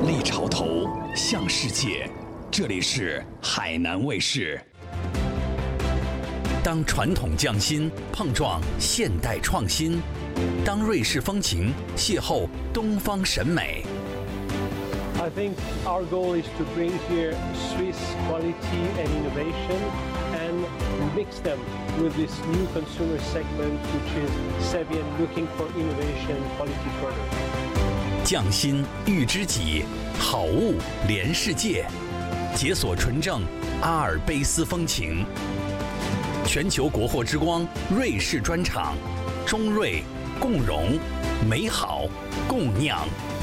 立潮头，向世界。这里是海南卫视。当传统匠心碰撞现代创新，当瑞士风情邂逅东方审美。 I think our goal is to bring here Swiss quality and innovation and mix them with this new consumer segment, which is savvy and looking for innovation quality product. 匠心遇知己，好物连世界，解锁纯正阿尔卑斯风情。全球国货之光瑞士专场，中瑞共荣，美好共酿。